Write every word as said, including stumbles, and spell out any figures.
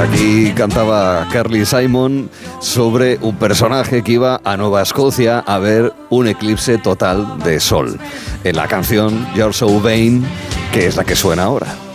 Aquí cantaba Carly Simon sobre un personaje que iba a Nueva Escocia a ver un eclipse total de sol. En la canción You're So Vain, que es la que suena ahora.